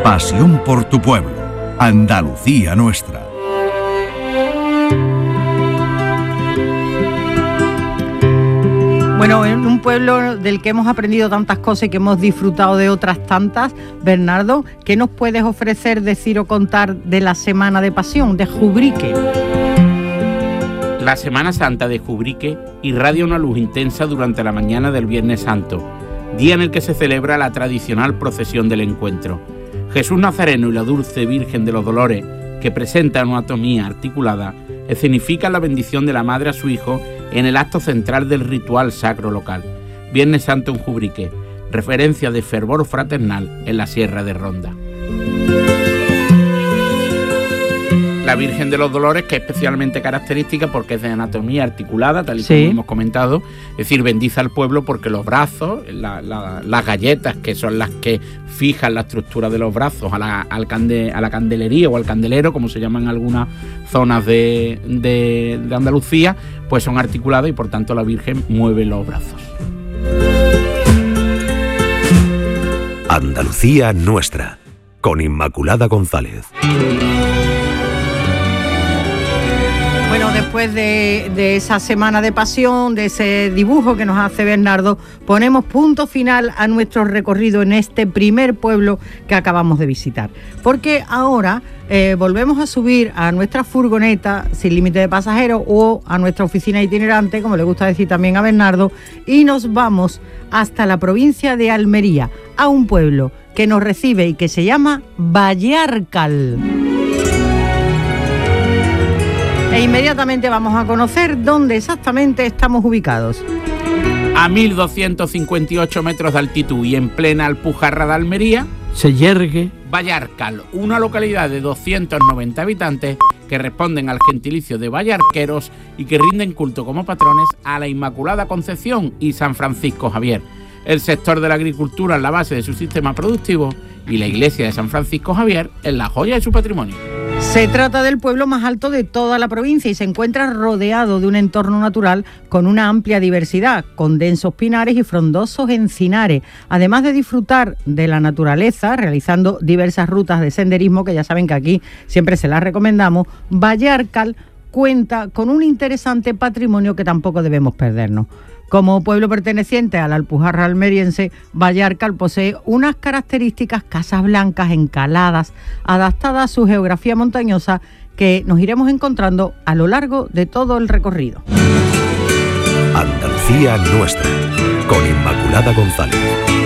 Pasión por tu pueblo. Andalucía nuestra. Bueno, en un pueblo del que hemos aprendido tantas cosas y que hemos disfrutado de otras tantas, Bernardo, ¿qué nos puedes ofrecer, decir o contar de la Semana de Pasión de Jubrique? La Semana Santa de Jubrique irradia una luz intensa durante la mañana del Viernes Santo, día en el que se celebra la tradicional procesión del encuentro. Jesús Nazareno y la dulce Virgen de los Dolores, que presenta una anatomía articulada, escenifican la bendición de la madre a su hijo en el acto central del ritual sacro local. Viernes Santo en Jubrique, referencia de fervor fraternal en la Sierra de Ronda. La Virgen de los Dolores, que es especialmente característica porque es de anatomía articulada, tal y como hemos comentado, es decir, bendice al pueblo porque los brazos, las galletas, que son las que fijan la estructura de los brazos a la candelería o al candelero, como se llaman en algunas zonas de Andalucía, pues son articuladas y por tanto la Virgen mueve los brazos. Andalucía nuestra, con Inmaculada González. Bueno, después de esa Semana de Pasión, de ese dibujo que nos hace Bernardo, ponemos punto final a nuestro recorrido en este primer pueblo que acabamos de visitar. Porque ahora volvemos a subir a nuestra furgoneta sin límite de pasajeros o a nuestra oficina itinerante, como le gusta decir también a Bernardo, y nos vamos hasta la provincia de Almería, a un pueblo que nos recibe y que se llama Vallarcal. E inmediatamente vamos a conocer dónde exactamente estamos ubicados. A 1.258 metros de altitud y en plena Alpujarra de Almería, se yergue Vallarcal, una localidad de 290 habitantes que responden al gentilicio de vallarqueros y que rinden culto como patrones a la Inmaculada Concepción y San Francisco Javier. El sector de la agricultura es la base de su sistema productivo y la iglesia de San Francisco Javier es la joya de su patrimonio. Se trata del pueblo más alto de toda la provincia y se encuentra rodeado de un entorno natural con una amplia diversidad, con densos pinares y frondosos encinares, además de disfrutar de la naturaleza, realizando diversas rutas de senderismo, que ya saben que aquí siempre se las recomendamos. Vallarcal cuenta con un interesante patrimonio que tampoco debemos perdernos. Como pueblo perteneciente a la Alpujarra almeriense, Vallarcal posee unas características casas blancas encaladas, adaptadas a su geografía montañosa, que nos iremos encontrando a lo largo de todo el recorrido. Andalucía nuestra, con Inmaculada González.